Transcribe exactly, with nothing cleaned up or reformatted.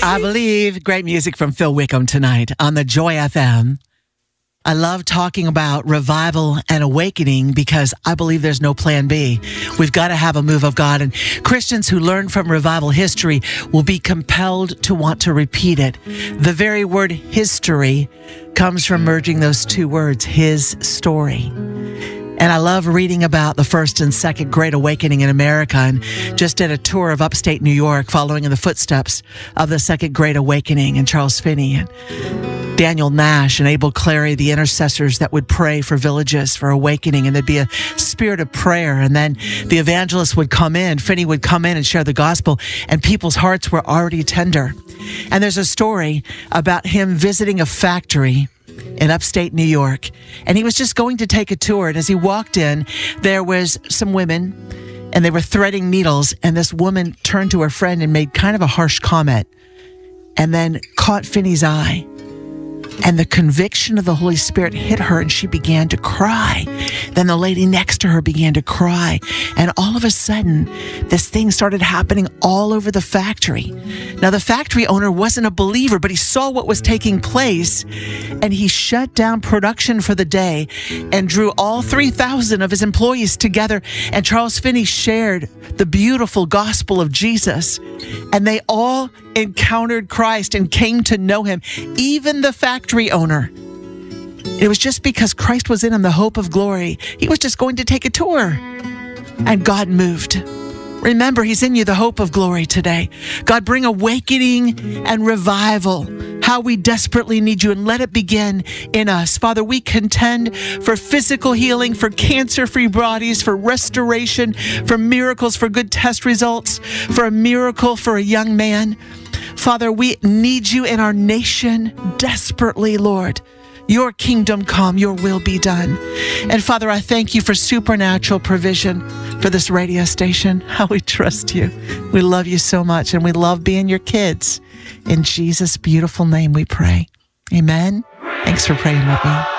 I believe. Great music from Phil Wickham tonight on the Joy F M. I love talking about revival and awakening because I believe there's no plan B. We've got to have a move of God, and Christians who learn from revival history will be compelled to want to repeat it. The very word history comes from merging those two words, his story. And I love reading about the first and second Great Awakening in America, and just did a tour of upstate New York following in the footsteps of the second Great Awakening and Charles Finney and Daniel Nash and Abel Clary, the intercessors that would pray for villages for awakening, and there'd be a spirit of prayer. And then the evangelist would come in, Finney would come in and share the gospel, and people's hearts were already tender. And there's a story about him visiting a factory in upstate New York, and he was just going to take a tour. And as he walked in, there was some women, and they were threading needles, and this woman turned to her friend and made kind of a harsh comment, and then caught Finney's eye. And the conviction of the Holy Spirit hit her, and she began to cry. Then the lady next to her began to cry. And all of a sudden, this thing started happening all over the factory. Now, the factory owner wasn't a believer, but he saw what was taking place, and he shut down production for the day and drew all three thousand of his employees together. And Charles Finney shared the beautiful gospel of Jesus, and they all encountered Christ and came to know him, even the factory owner. It was just because Christ was in him, the hope of glory. He was just going to take a tour, and God moved. Remember, he's in you, the hope of glory today. God, bring awakening and revival. How we desperately need you, and let it begin in us. Father, we contend for physical healing, for cancer-free bodies, for restoration, for miracles, for good test results, for a miracle for a young man. Father, we need you in our nation desperately, Lord. Your kingdom come, your will be done. And Father, I thank you for supernatural provision for this radio station. How we trust you. We love you so much, and we love being your kids. In Jesus' beautiful name we pray. Amen. Thanks for praying with me.